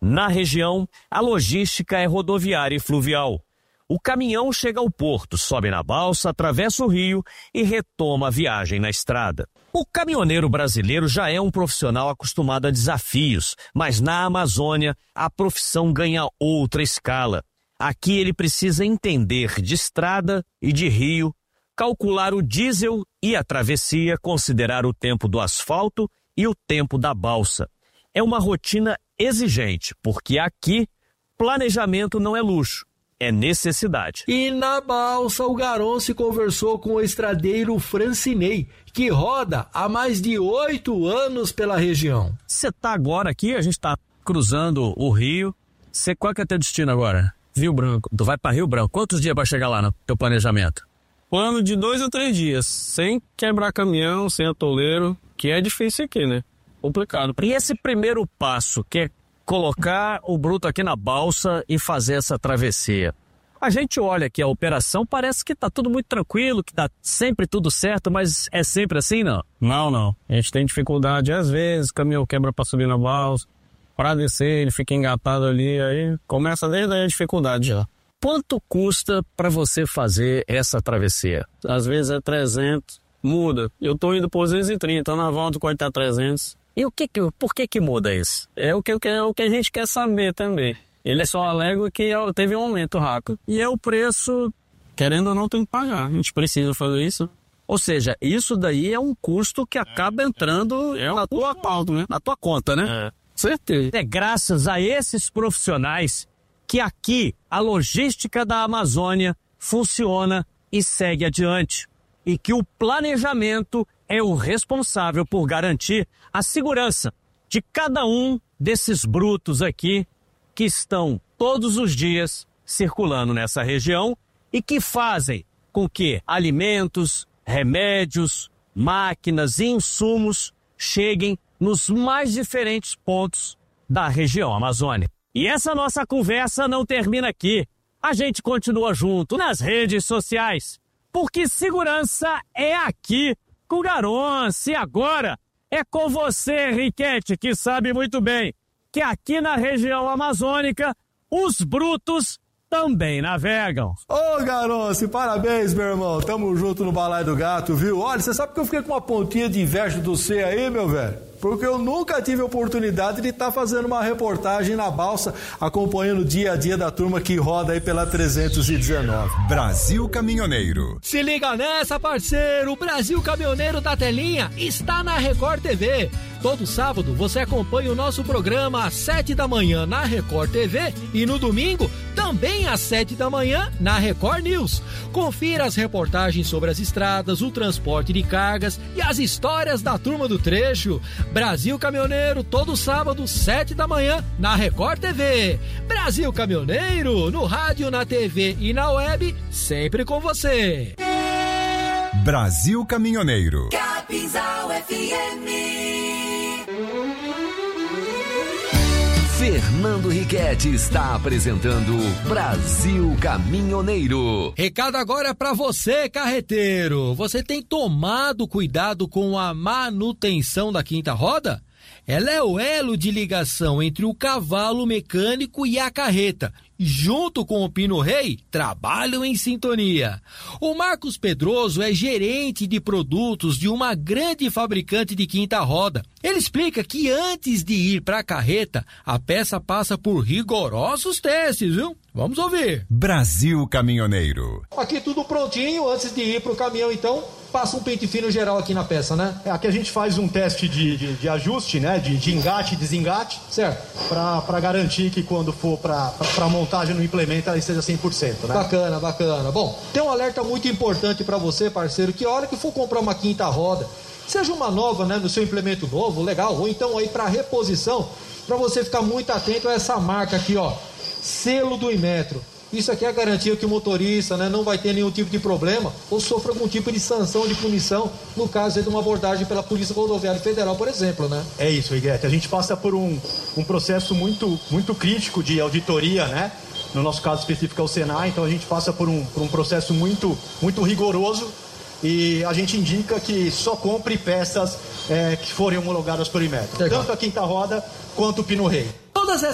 Na região, a logística é rodoviária e fluvial. O caminhão chega ao porto, sobe na balsa, atravessa o rio e retoma a viagem na estrada. O caminhoneiro brasileiro já é um profissional acostumado a desafios, mas na Amazônia a profissão ganha outra escala. Aqui ele precisa entender de estrada e de rio, calcular o diesel e a travessia, considerar o tempo do asfalto e o tempo da balsa. É uma rotina exigente, porque aqui planejamento não é luxo, é necessidade. E na balsa o Garon se conversou com o estradeiro Francinei, que roda há mais de 8 anos pela região. Você tá agora aqui, a gente tá cruzando o rio. Qual que é teu destino agora? Rio Branco. Tu vai pra Rio Branco. Quantos dias vai chegar lá no teu planejamento? Plano de 2 a 3 dias, sem quebrar caminhão, sem atoleiro, que é difícil aqui, né? Complicado. E esse primeiro passo, que é colocar o bruto aqui na balsa e fazer essa travessia. A gente olha aqui a operação, parece que tá tudo muito tranquilo, que tá sempre tudo certo, mas é sempre assim, não? Não. A gente tem dificuldade às vezes, o caminhão quebra pra subir na balsa, pra descer, ele fica engatado ali, aí começa desde aí a dificuldade já. Quanto custa para você fazer essa travessia? Às vezes é 300, muda. Eu tô indo por 230, na volta pode estar 300. E por que muda isso? É o que a gente quer saber também. Ele só alega que teve um aumento rápido. E é o preço, querendo ou não, tem que pagar. A gente precisa fazer isso. Ou seja, isso daí é um custo que acaba entrando na tua pauta, né? Na tua conta, né? É, certeza. É graças a esses profissionais que aqui a logística da Amazônia funciona e segue adiante. E que o planejamento é o responsável por garantir a segurança de cada um desses brutos aqui que estão todos os dias circulando nessa região e que fazem com que alimentos, remédios, máquinas e insumos cheguem nos mais diferentes pontos da região amazônica. E essa nossa conversa não termina aqui. A gente continua junto nas redes sociais, porque segurança é aqui com Garons. E agora é com você, Henriquete, que sabe muito bem que aqui na região amazônica os brutos também navegam. Ô, Garonce, parabéns, meu irmão. Tamo junto no Balaio do Gato, viu? Olha, você sabe que eu fiquei com uma pontinha de inveja do C aí, meu velho? Porque eu nunca tive a oportunidade de estar fazendo uma reportagem na balsa, acompanhando o dia a dia da turma que roda aí pela 319. Brasil Caminhoneiro. Se liga nessa, parceiro! O Brasil Caminhoneiro da Telinha está na Record TV. Todo sábado você acompanha o nosso programa às 7 da manhã na Record TV e no domingo também às 7 da manhã na Record News. Confira as reportagens sobre as estradas, o transporte de cargas e as histórias da turma do trecho. Brasil Caminhoneiro, todo sábado, 7 da manhã, na Record TV. Brasil Caminhoneiro, no rádio, na TV e na web, sempre com você. Brasil Caminhoneiro. Capinzal FM. Fernando Riquetti está apresentando Brasil Caminhoneiro. Recado agora para você, carreteiro. Você tem tomado cuidado com a manutenção da quinta roda? Ela é o elo de ligação entre o cavalo mecânico e a carreta. Junto com o Pino Rei, trabalham em sintonia. O Marcos Pedroso é gerente de produtos de uma grande fabricante de quinta roda. Ele explica que antes de ir para a carreta, a peça passa por rigorosos testes, viu? Vamos ouvir. Brasil Caminhoneiro. Aqui tudo prontinho, antes de ir pro caminhão, então, passa um pente fino geral aqui na peça, né? Aqui a gente faz um teste de ajuste, né? De engate e desengate. Certo. Pra garantir que quando for pra montagem no implemento, ela esteja 100%, né? Bacana, bacana. Bom, tem um alerta muito importante pra você, parceiro, que a hora que for comprar uma quinta roda, seja uma nova, né? No seu implemento novo, legal, ou então aí pra reposição, pra você ficar muito atento a essa marca aqui, ó. Selo do Inmetro. Isso aqui é a garantia que o motorista, né, não vai ter nenhum tipo de problema ou sofra algum tipo de sanção, de punição, no caso de uma abordagem pela Polícia Rodoviária Federal, por exemplo, né? É isso, Iguete. A gente passa por um processo muito crítico de auditoria, né? No nosso caso específico é o Senai, então a gente passa por um processo muito rigoroso e a gente indica que só compre peças que forem homologadas por Inmetro. Tanto a quinta roda quanto o Pino Rei. Todas